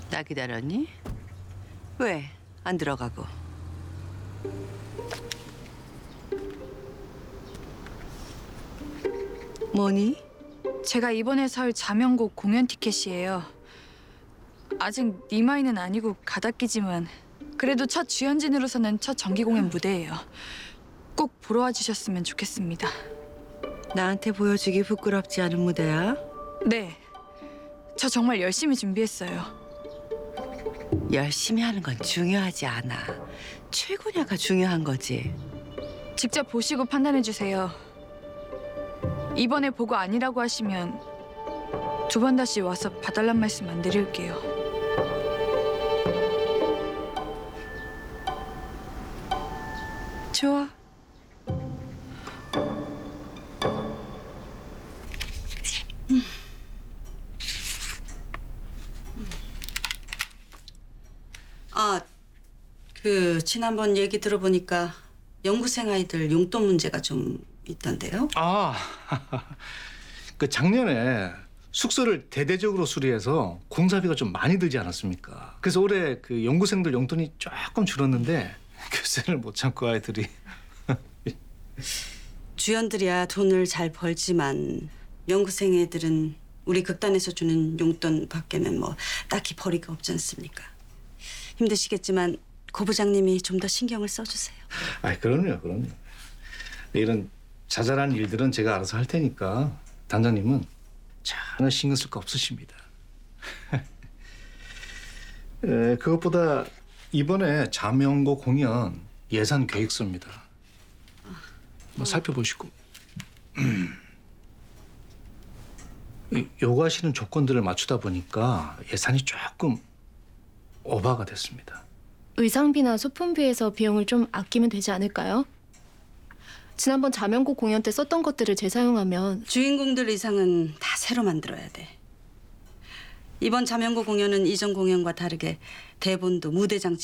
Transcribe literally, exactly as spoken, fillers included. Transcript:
나 기다렸니? 왜 안 들어가고? 뭐니? 제가 이번에 설 자명곡 공연 티켓이에요. 아직 니마이는 아니고 가닥기지만 그래도 첫 주연진으로서는 첫 정기 공연 무대예요. 꼭 보러 와주셨으면 좋겠습니다. 나한테 보여주기 부끄럽지 않은 무대야? 네, 저 정말 열심히 준비했어요. 열심히 하는 건 중요하지 않아. 최고냐가 중요한 거지. 직접 보시고 판단해 주세요. 이번에 보고 아니라고 하시면 두 번 다시 와서 봐달란 말씀 안 드릴게요. 좋아. 아, 그 지난번 얘기 들어보니까 연구생 아이들 용돈 문제가 좀 있던데요? 아, 그 작년에 숙소를 대대적으로 수리해서 공사비가 좀 많이 들지 않았습니까? 그래서 올해 그 연구생들 용돈이 조금 줄었는데 교세를 못 참고 아이들이. 주연들이야 돈을 잘 벌지만 연구생 애들은 우리 극단에서 주는 용돈 밖에는 뭐 딱히 벌이가 없지 않습니까? 힘드시겠지만 고 부장님이 좀 더 신경을 써주세요. 아, 그럼요, 그럼요. 이런 자잘한 일들은 제가 알아서 할 테니까 단장님은 전혀 신경 쓸 거 없으십니다. 에, 그것보다 이번에 자명고 공연 예산 계획서입니다. 뭐 살펴보시고 이- 요구하시는 조건들을 맞추다 보니까 예산이 조금 오버가 됐습니다. 의상비나 소품비에서 비용을 좀 아끼면 되지 않을까요? 지난번 자명곡 공연 때 썼던 것들을 재사용하면 주인공들 의상은 다 새로 만들어야 돼. 이번 자명고 공연은 이전 공연과 다르게 대본도 무대 장치